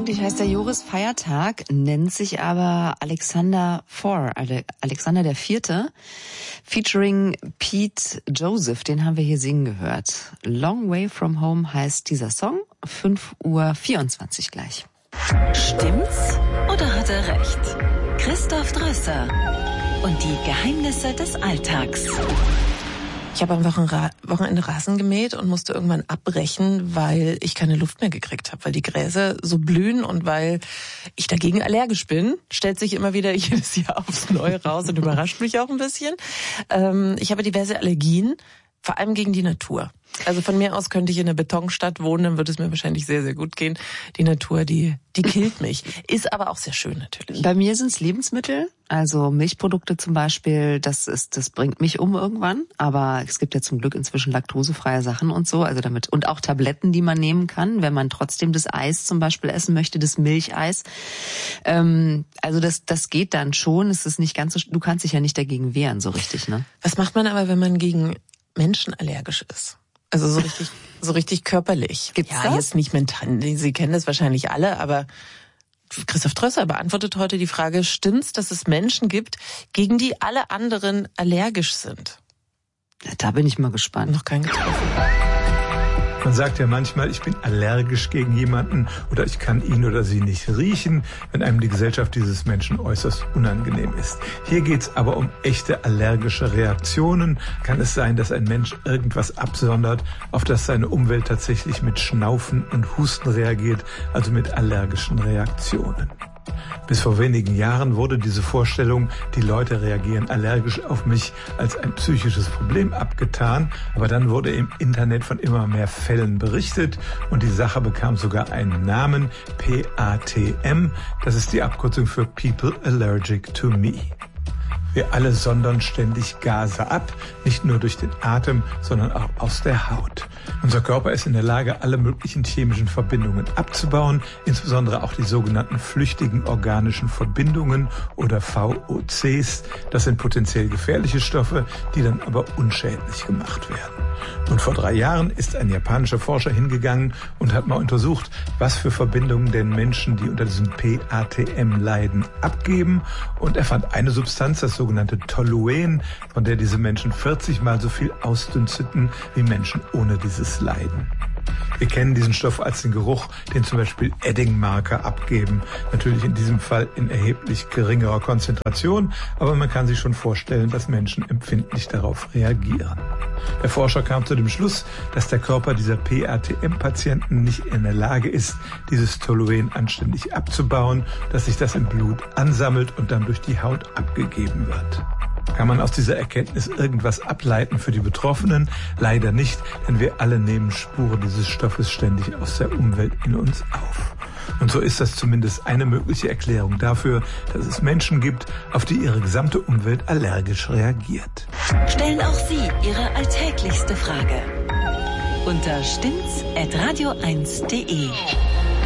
Eigentlich heißt der Joris Feiertag, nennt sich aber Alexander IV, Alexander der Vierte, featuring Pete Joseph, den haben wir hier singen gehört. Long Way From Home heißt dieser Song, 5:24 Uhr gleich. Stimmt's oder hat er recht? Christoph Drösser und die Geheimnisse des Alltags. Ich habe am Wochenende Rasen gemäht und musste irgendwann abbrechen, weil ich keine Luft mehr gekriegt habe, weil die Gräser so blühen und weil ich dagegen allergisch bin. Stellt sich immer wieder jedes Jahr aufs Neue raus und überrascht mich auch ein bisschen. Ich habe diverse Allergien, vor allem gegen die Natur. Also von mir aus könnte ich in einer Betonstadt wohnen, dann würde es mir wahrscheinlich sehr, sehr gut gehen. Die Natur, die killt mich. Ist aber auch sehr schön natürlich. Bei mir sind es Lebensmittel, also Milchprodukte zum Beispiel, das bringt mich um irgendwann. Aber es gibt ja zum Glück inzwischen laktosefreie Sachen und so, also damit, und auch Tabletten, die man nehmen kann, wenn man trotzdem das Eis zum Beispiel essen möchte, das Milcheis. Also das geht dann schon. Es ist nicht ganz so, du kannst dich ja nicht dagegen wehren, so richtig, ne? Was macht man aber, wenn man gegen Menschen allergisch ist? Also so richtig körperlich. Gibt's ja, das? Jetzt nicht mental. Sie kennen das wahrscheinlich alle, aber Christoph Drösser beantwortet heute die Frage, stimmt's, dass es Menschen gibt, gegen die alle anderen allergisch sind? Ja, da bin ich mal gespannt. Noch keinen getroffen. Man sagt ja manchmal, ich bin allergisch gegen jemanden oder ich kann ihn oder sie nicht riechen, wenn einem die Gesellschaft dieses Menschen äußerst unangenehm ist. Hier geht's aber um echte allergische Reaktionen. Kann es sein, dass ein Mensch irgendwas absondert, auf das seine Umwelt tatsächlich mit Schnaufen und Husten reagiert, also mit allergischen Reaktionen? Bis vor wenigen Jahren wurde diese Vorstellung, die Leute reagieren allergisch auf mich, als ein psychisches Problem abgetan. Aber dann wurde im Internet von immer mehr Fällen berichtet und die Sache bekam sogar einen Namen, PATM. Das ist die Abkürzung für People Allergic to Me. Wir alle sondern ständig Gase ab, nicht nur durch den Atem, sondern auch aus der Haut. Unser Körper ist in der Lage, alle möglichen chemischen Verbindungen abzubauen, insbesondere auch die sogenannten flüchtigen organischen Verbindungen oder VOCs. Das sind potenziell gefährliche Stoffe, die dann aber unschädlich gemacht werden. Und vor 3 Jahren ist ein japanischer Forscher hingegangen und hat mal untersucht, was für Verbindungen denn Menschen, die unter diesem PATM leiden, abgeben. Und er fand eine Substanz, das sogenannte Toluen, von der diese Menschen 40 Mal so viel ausdünsteten wie Menschen ohne dieses Leiden. Wir kennen diesen Stoff als den Geruch, den zum Beispiel Eddingmarker abgeben. Natürlich in diesem Fall in erheblich geringerer Konzentration, aber man kann sich schon vorstellen, dass Menschen empfindlich darauf reagieren. Der Forscher kam zu dem Schluss, dass der Körper dieser PATM-Patienten nicht in der Lage ist, dieses Toluen anständig abzubauen, dass sich das im Blut ansammelt und dann durch die Haut abgegeben wird. Kann man aus dieser Erkenntnis irgendwas ableiten für die Betroffenen? Leider nicht, denn wir alle nehmen Spuren dieses Stoffes ständig aus der Umwelt in uns auf. Und so ist das zumindest eine mögliche Erklärung dafür, dass es Menschen gibt, auf die ihre gesamte Umwelt allergisch reagiert. Stellen auch Sie Ihre alltäglichste Frage unter stimmt's@radio1.de.